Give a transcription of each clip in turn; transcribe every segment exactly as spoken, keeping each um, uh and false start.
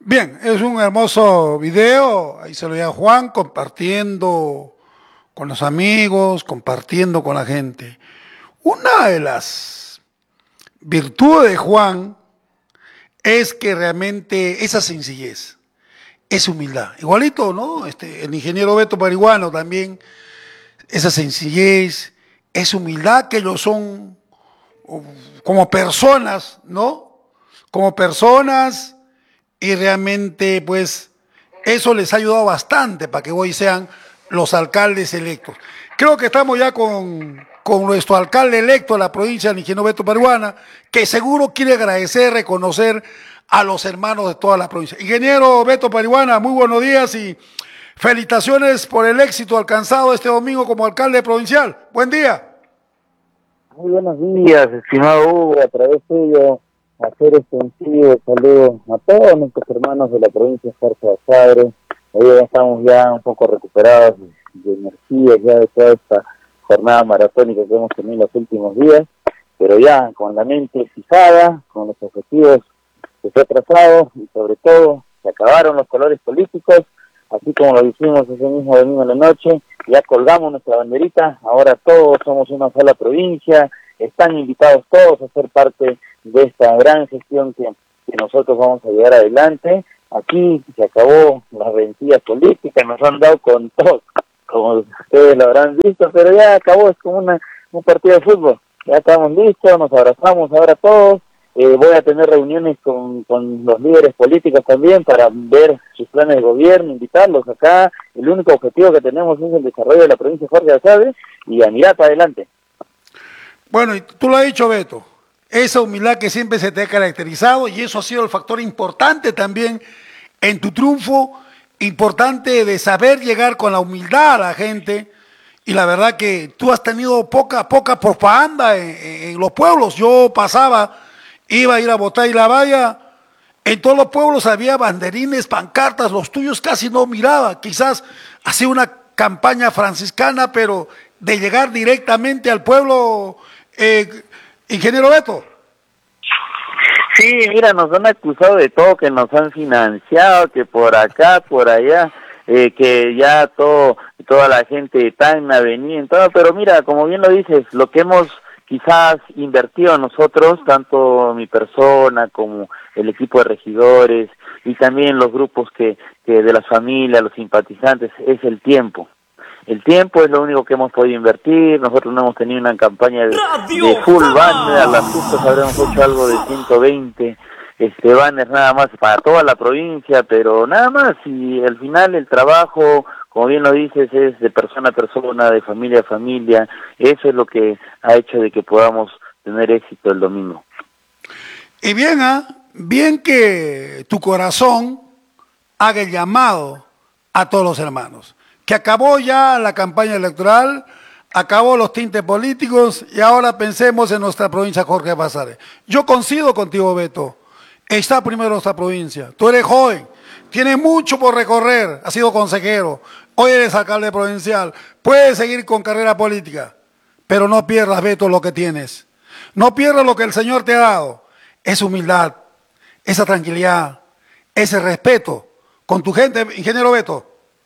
Bien, es un hermoso video, ahí se lo veía Juan, compartiendo con los amigos, compartiendo con la gente. Una de las virtudes de Juan es que realmente esa sencillez, esa humildad. Igualito, ¿no? Este, el ingeniero Beto Parihuano también, esa sencillez, esa humildad que ellos son como personas, ¿no? Como personas y realmente pues eso les ha ayudado bastante para que hoy sean los alcaldes electos. Creo que estamos ya con, con nuestro alcalde electo de la provincia, el ingeniero Beto Parihuana, que seguro quiere agradecer, reconocer a los hermanos de toda la provincia. Ingeniero Beto Parihuana, muy buenos días y felicitaciones por el éxito alcanzado este domingo como alcalde provincial. Buen día. Muy buenos días, estimado Hugo, a través tuyo, hacer extensivo saludo a todos nuestros hermanos de la provincia de Jorge Basadre. Hoy ya estamos ya un poco recuperados de energía ya de toda esta jornada maratónica que hemos tenido en los últimos días, pero ya con la mente fijada, con los objetivos que se ha trazado y sobre todo se acabaron los colores políticos, así como lo hicimos ese mismo domingo en la noche, ya colgamos nuestra banderita, ahora todos somos una sola provincia, están invitados todos a ser parte de esta gran gestión que, que nosotros vamos a llevar adelante. Aquí se acabó las rencillas políticas, nos han dado con todo, como ustedes lo habrán visto, pero ya acabó, es como una, un partido de fútbol, ya estamos listos, nos abrazamos ahora todos. Eh, voy a tener reuniones con, con los líderes políticos también para ver sus planes de gobierno, invitarlos acá. El único objetivo que tenemos es el desarrollo de la provincia de Jorge Basadre y a mirar para adelante. Bueno, y tú lo has dicho, Beto, esa humildad que siempre se te ha caracterizado y eso ha sido el factor importante también en tu triunfo, importante de saber llegar con la humildad a la gente. Y la verdad que tú has tenido poca, poca propaganda en, en los pueblos. Yo pasaba, iba a ir a votar y la valla, en todos los pueblos había banderines, pancartas, los tuyos casi no miraba, quizás hacía una campaña franciscana, pero de llegar directamente al pueblo, eh, ingeniero Beto. Sí, mira, nos han acusado de todo, que nos han financiado, que por acá, por allá, eh, que ya todo, toda la gente de Tacna venía en todo, pero mira, como bien lo dices, lo que hemos quizás invertido nosotros, tanto mi persona como el equipo de regidores y también los grupos que, que de las familias, los simpatizantes, es el tiempo. El tiempo es lo único que hemos podido invertir. Nosotros no hemos tenido una campaña de, de full banner, a las justas habremos hecho algo de ciento veinte este banners nada más para toda la provincia, pero nada más, y al final el trabajo, como bien lo dices, es de persona a persona, de familia a familia. Eso es lo que ha hecho de que podamos tener éxito el domingo. Y bien, ¿eh? Bien que tu corazón haga el llamado a todos los hermanos, que acabó ya la campaña electoral, acabó los tintes políticos y ahora pensemos en nuestra provincia Jorge Basadre. Yo coincido contigo, Beto, está primero nuestra provincia, tú eres joven, tienes mucho por recorrer, has sido consejero, hoy eres alcalde provincial, puedes seguir con carrera política, pero no pierdas, Beto, lo que tienes. No pierdas lo que el Señor te ha dado, esa humildad, esa tranquilidad, ese respeto con tu gente, ingeniero Beto.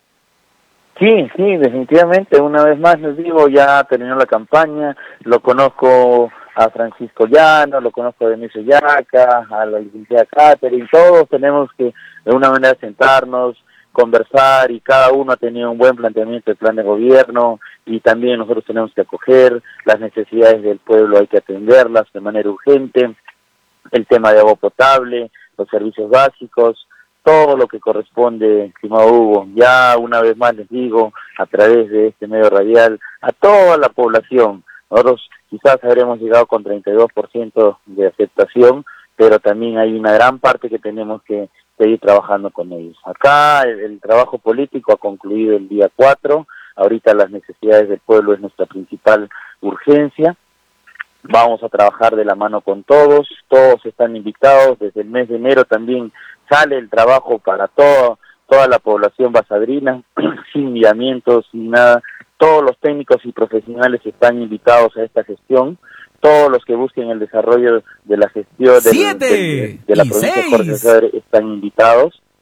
Sí, sí, definitivamente, una vez más les digo, ya terminó la campaña, lo conozco a Francisco Llano, lo conozco a Dionisio Yaca, a la licenciada Catherine, todos tenemos que de alguna manera sentarnos, conversar, y cada uno ha tenido un buen planteamiento del plan de gobierno, y también nosotros tenemos que acoger las necesidades del pueblo, hay que atenderlas de manera urgente, el tema de agua potable, los servicios básicos, todo lo que corresponde, estimado Hugo. Ya una vez más les digo, a través de este medio radial, a toda la población, nosotros quizás habremos llegado con treinta y dos por ciento de aceptación, pero también hay una gran parte que tenemos que seguir trabajando con ellos. Acá el, el trabajo político ha concluido el día cuatro, ahorita las necesidades del pueblo es nuestra principal urgencia. Vamos a trabajar de la mano con todos, todos están invitados, desde el mes de enero también sale el trabajo para todo, toda la población basadrina, sin miramientos, sin nada. Todos los técnicos y profesionales están invitados a esta gestión, todos los que busquen el desarrollo de la gestión del, del, de la provincia de Jorge Basadre están invitados.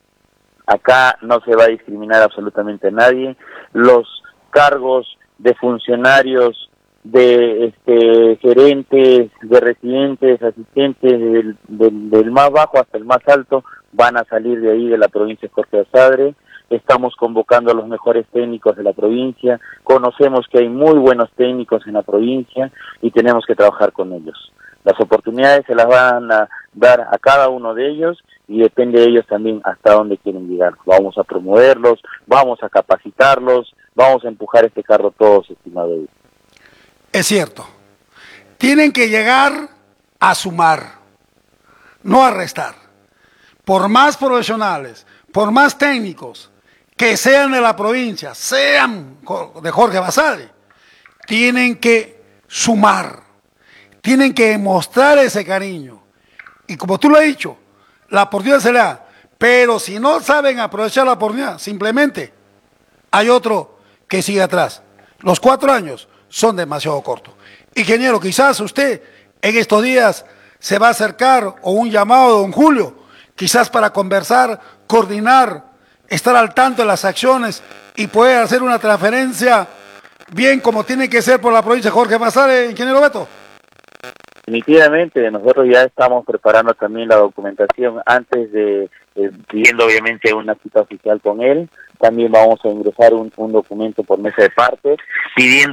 Acá no se va a discriminar absolutamente a nadie. Los cargos de funcionarios, de este, gerentes, de residentes, asistentes, del, del, del más bajo hasta el más alto, van a salir de ahí de la provincia de Jorge Basadre. Estamos convocando a los mejores técnicos de la provincia, conocemos que hay muy buenos técnicos en la provincia y tenemos que trabajar con ellos. Las oportunidades se las van a dar a cada uno de ellos y depende de ellos también hasta dónde quieren llegar. Vamos a promoverlos, vamos a capacitarlos, vamos a empujar este carro todos, estimado Edith. Es cierto, tienen que llegar a sumar, no a restar. Por más profesionales, por más técnicos que sean de la provincia, sean de Jorge Basadre, tienen que sumar, tienen que mostrar ese cariño. Y como tú lo has dicho, la oportunidad se le da, pero si no saben aprovechar la oportunidad, simplemente hay otro que sigue atrás. Los cuatro años son demasiado cortos. Ingeniero, quizás usted en estos días se va a acercar o un llamado de don Julio, quizás para conversar, coordinar, estar al tanto de las acciones y poder hacer una transferencia bien como tiene que ser por la provincia de Jorge Basadre, ingeniero Beto. Definitivamente, nosotros ya estamos preparando también la documentación antes de, eh, pidiendo obviamente una cita oficial con él. También vamos a ingresar un, un documento por mesa de partes, pidiendo